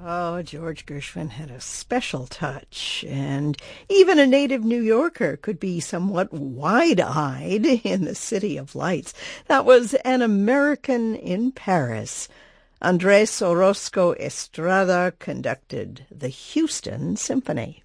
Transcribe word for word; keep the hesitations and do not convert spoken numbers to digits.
Oh, George Gershwin had a special touch, and even a native New Yorker could be somewhat wide-eyed in the City of Lights. That was An American in Paris. Andres Orozco Estrada conducted the Houston Symphony.